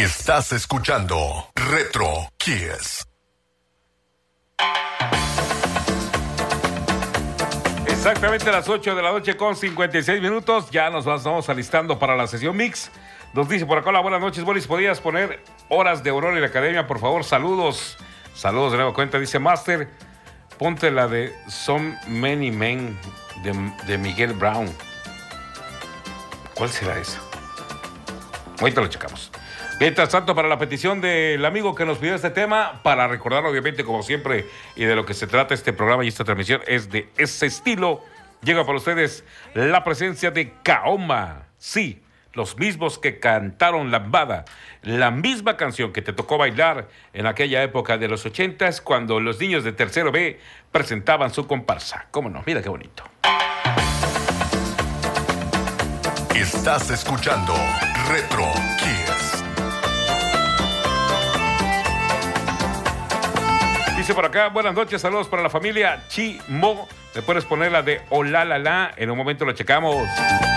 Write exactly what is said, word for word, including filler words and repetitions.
Estás escuchando Retro Kiss. Exactamente a las ocho de la noche con cincuenta y seis minutos. Ya nos vamos alistando para la sesión mix. Nos dice por acá, hola, buenas noches, Boris. ¿Podrías poner Horas de Aurora y la Academia, por favor? Saludos. Saludos de nueva cuenta. Dice Master, ponte la de Some Many Men de, de Miguel Brown. ¿Cuál será esa? Ahorita lo checamos. Mientras tanto, para la petición del amigo que nos pidió este tema, para recordar obviamente como siempre y de lo que se trata este programa y esta transmisión es de ese estilo, llega para ustedes la presencia de Kaoma. Sí, los mismos que cantaron Lambada, la misma canción que te tocó bailar en aquella época de los ochentas cuando los niños de tercero B presentaban su comparsa. ¿Cómo no? Mira qué bonito. Estás escuchando Retro Kiss. Dice por acá, buenas noches, saludos para la familia Chimo. ¿Me puedes poner la de Hola La La? En un momento lo checamos.